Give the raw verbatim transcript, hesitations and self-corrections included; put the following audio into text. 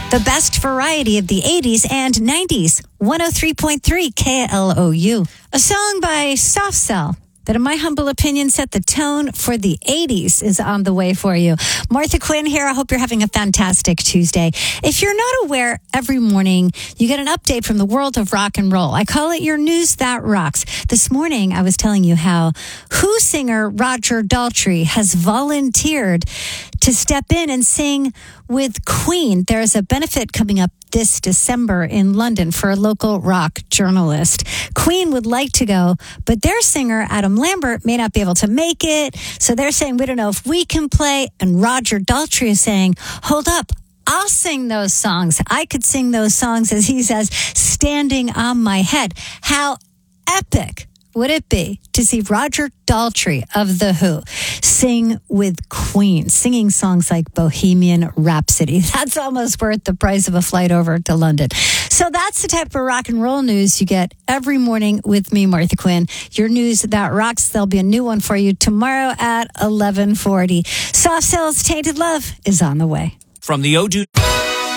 The best variety of the eighties and nineties. one oh three point three K L O U. A song by Soft Cell that, in my humble opinion, set the tone for the eighties is on the way for you. Martha Quinn here. I hope you're having a fantastic Tuesday. If you're not aware, every morning you get an update from the world of rock and roll. I call it your news that rocks. This morning I was telling you how Who singer Roger Daltrey has volunteered to step in and sing with Queen. There's a benefit coming up this December in London for a local rock journalist. Queen would like to go, but their singer, Adam Lambert, may not be able to make it. So they're saying, we don't know if we can play. And Roger Daltrey is saying, hold up, I'll sing those songs. I could sing those songs, as he says, standing on my head. How epic would it be to see Roger Daltrey of The Who sing with Queen, singing songs like Bohemian Rhapsody? That's almost worth the price of a flight over to London. So that's the type of rock and roll news you get every morning with me, Martha Quinn. Your news that rocks. There'll be a new one for you tomorrow at eleven forty. Soft Cell's Tainted Love is on the way. From the O two...